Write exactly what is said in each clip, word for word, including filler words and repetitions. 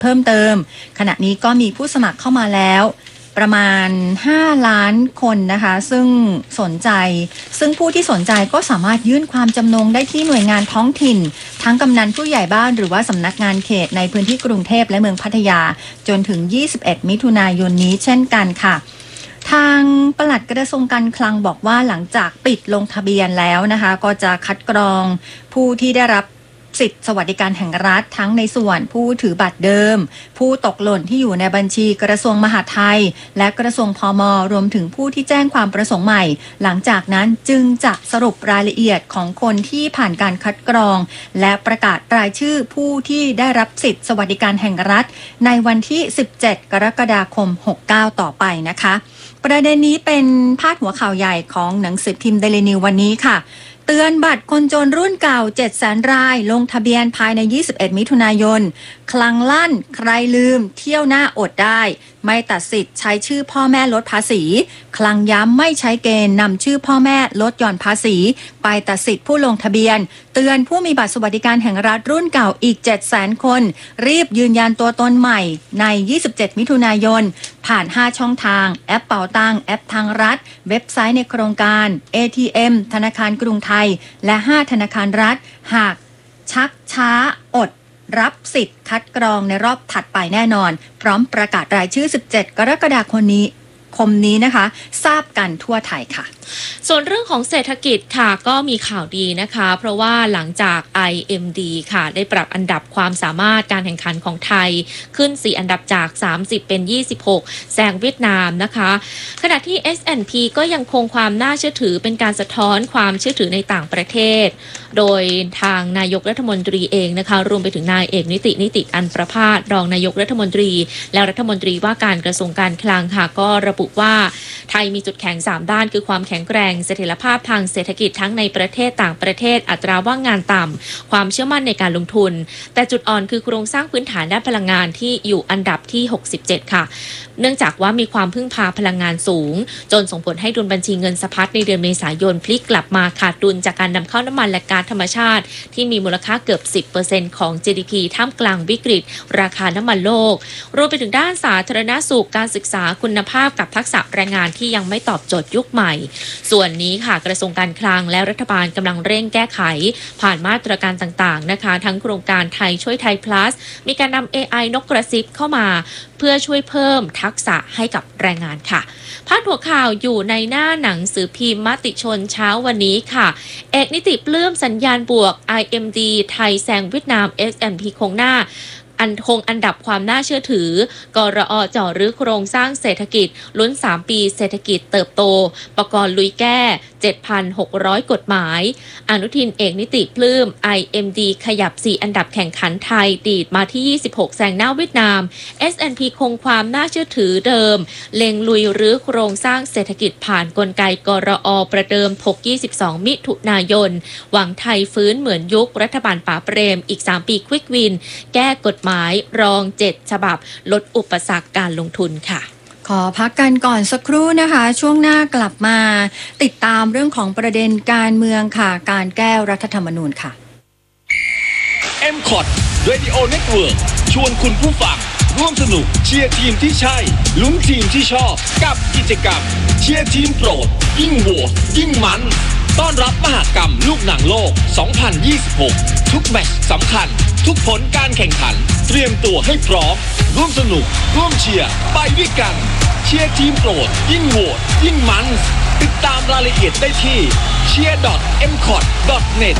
เพิ่มเติมขณะนี้ก็มีผู้สมัครเข้ามาแล้วประมาณห้าล้านคนนะคะซึ่งสนใจซึ่งผู้ที่สนใจก็สามารถยื่นความจำนงได้ที่หน่วยงานท้องถิ่นทั้งกำนันผู้ใหญ่บ้านหรือว่าสำนักงานเขตในพื้นที่กรุงเทพและเมืองพัทยาจนถึงยี่สิบเอ็ดมิถุนายนนี้เช่นกันค่ะทางปลัดกระทรวงการคลังบอกว่าหลังจากปิดลงทะเบียนแล้วนะคะก็จะคัดกรองผู้ที่ได้รับสิทธิสวัสดิการแห่งรัฐทั้งในส่วนผู้ถือบัตรเดิมผู้ตกหล่นที่อยู่ในบัญชีกระทรวงมหาดไทยและกระทรวงพม.รวมถึงผู้ที่แจ้งความประสงค์ใหม่หลังจากนั้นจึงจะสรุปรายละเอียดของคนที่ผ่านการคัดกรองและประกาศรายชื่อผู้ที่ได้รับสิทธิสวัสดิการแห่งรัฐในวันที่สิบเจ็ดกรกฎาคมหกเก้าต่อไปนะคะประเด็นนี้เป็นพาดหัวข่าวใหญ่ของหนังสือพิมพ์เดลินิววันนี้ค่ะเตือนบัตรคนจนรุ่นเก่า เจ็ดแสน รายลงทะเบียนภายในยี่สิบเอ็ดมิถุนายนคลังลั่นใครลืมเที่ยวหน้าอดได้ไม่ตัดสิทธิ์ใช้ชื่อพ่อแม่ลดภาษีคลังย้ำไม่ใช้เกณฑ์นำชื่อพ่อแม่ลดหย่อนภาษีไปตัดสิทธิ์ผู้ลงทะเบียนเตือนผู้มีบัตรสวัสดิการแห่งรัฐรุ่นเก่าอีก เจ็ดแสน คนรีบยืนยันตัวตนใหม่ในยี่สิบเจ็ดมิถุนายนผ่านห้าช่องทางแอปเป๋าตังแอปทางรัฐเว็บไซต์ในโครงการ เอ ที เอ็ม ธนาคารกรุงไทยและห้าธนาคารรัฐหากชักช้าอดรับสิทธิ์คัดกรองในรอบถัดไปแน่นอนพร้อมประกาศรายชื่อสิบเจ็ดกรกฎาคมนี้คมนี้นะคะทราบกันทั่วไทยค่ะส่วนเรื่องของเศรษฐกิจค่ะก็มีข่าวดีนะคะเพราะว่าหลังจาก ไอ เอ็ม ดี ค่ะได้ปรับอันดับความสามารถการแข่งขันของไทยขึ้นสี่อันดับจากสามสิบเป็นยี่สิบหกแซงเวียดนามนะคะขณะที่ เอส แอนด์ พี ก็ยังคงความน่าเชื่อถือเป็นการสะท้อนความเชื่อถือในต่างประเทศโดยทางนายกรัฐมนตรีเองนะคะรวมไปถึงนายเอกนิตินิติอันประภาสรองนายกรัฐมนตรีและรัฐมนตรีว่าการกระทรวงการคลังค่ะก็ระบุว่าไทยมีจุดแข็งสามด้านคือความแข็งแกร่งเสถียรภาพทางเศรษฐกิจทั้งในประเทศต่างประเทศอัตราว่างงานต่ำความเชื่อมั่นในการลงทุนแต่จุดอ่อนคือโครงสร้างพื้นฐานด้านพลังงานที่อยู่อันดับที่หกสิบเจ็ดค่ะเนื่องจากว่ามีความพึ่งพาพลังงานสูงจนส่งผลให้ดุลบัญชีเงินสะพัดในเดือนเมษายนพลิกกลับมาขาดดุลจากการนำเข้าน้ำมันและก๊าซธรรมชาติที่มีมูลค่าเกือบ สิบเปอร์เซ็นต์ ของ จี ดี พี ท่ามกลางวิกฤตราคาน้ำมันโลกรวมไปถึงด้านสาธารณสุขการศึกษาคุณภาพกับทักษะแรงงานที่ยังไม่ตอบโจทย์ยุคใหม่ส่วนนี้ค่ะกระทรวงการคลังและรัฐบาลกำลังเร่งแก้ไขผ่านมาตรการต่างๆนะคะทั้งโครงการไทยช่วยไทย plus มีการนำ เอ ไอ นกกระซิบเข้ามาเพื่อช่วยเพิ่มทักษะให้กับแรงงานค่ะพาดหัวข่าวอยู่ในหน้าหนังสือพิมพ์มติชนเช้าวันนี้ค่ะเอกนิติปลื้มสัญญาณบวก ไอ เอ็ม ดี ไทยแซงเวียดนาม เอส แอนด์ พี คงหน้าอันคงอันดับความน่าเชื่อถือกรอจ่อรื้อโครงสร้างเศรษฐกิจลุ้นสามปีเศรษฐกิจเติบโตปกรณ์ลุยแก้ เจ็ดพันหกร้อย กฎหมายอนุทินเอกนิติปลื้ม ไอ เอ็ม ดี ขยับสี่อันดับแข่งขันไทยดีดมาที่ยี่สิบหกแซงหน้าเวียดนาม เอส แอนด์ พี คงความน่าเชื่อถือเดิมเล็งลุยรื้อโครงสร้างเศรษฐกิจผ่านกลไกกรอประเดิมถกยี่สิบสองมิถุนายนหวังไทยฟื้นเหมือนยุครัฐบาลป๋าเปรมอีกสามปีควิกวินแก้กฎหมายรองเจ็ดฉบับลดอุปสรรคการลงทุนค่ะขอพักกันก่อนสักครู่นะคะช่วงหน้ากลับมาติดตามเรื่องของประเด็นการเมืองค่ะการแก้รัฐธรรมนูญค่ะเอ็ม คอท Radio Network ชวนคุณผู้ฟังร่วมสนุกเชียร์ทีมที่ใช่ลุ้นทีมที่ชอบกับกิจกรรมเชียร์ทีมโปรดยิ่งโหวตยิ่งมันต้อนรับมหกรรมลูกหนังโลกสองพันยี่สิบหกทุกแมตช์สำคัญทุกผลการแข่งขันเตรียมตัวให้พร้อมร่วมสนุกร่วมเชียร์ไปด้วยกันเชียร์ทีมโปรดยิ่งโหวตยิ่งมันติดตามรายละเอียดได้ที่ เชียร์ ดอท เอ็ม คอท ดอท เน็ต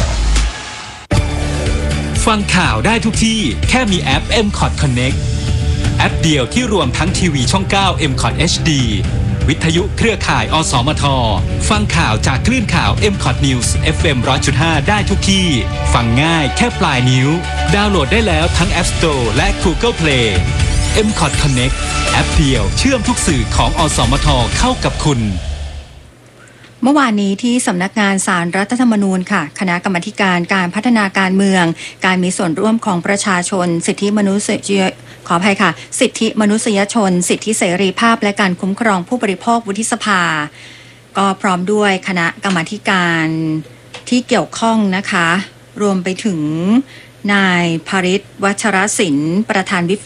ฟังข่าวได้ทุกที่แค่มีแอป เอ็ม คอท Connect แอปเดียวที่รวมทั้งทีวีช่องเก้า เอ็ม คอท เอช ดี วิทยุเครือข่ายอสมทฟังข่าวจากคลื่นข่าว เอ็ม คอท News เอฟ เอ็ม หนึ่งร้อยจุดห้า ได้ทุกที่ฟังง่ายแค่ปลายนิ้วดาวน์โหลดได้แล้วทั้ง App Store และ Google Play เอ็ม คอท Connect แอปเดียวเชื่อมทุกสื่อของอสมทเข้ากับคุณเมื่อวานนี้ที่สำนักงานศาลรัฐธรรมนูญค่ะคณะกรรมาการการพัฒนาการเมืองการมีส่วนร่วมของประชาชนสิทธิมนุษยขออภัยค่ะสิทธิมนุษยชนสิทธิเสรีภาพและการคุ้มครองผู้บริโภควุฒิสภาก็พร้อมด้วยคณะกรรมาการที่เกี่ยวข้องนะคะรวมไปถึงนายภริษวัชรศิลป์ประธานวิป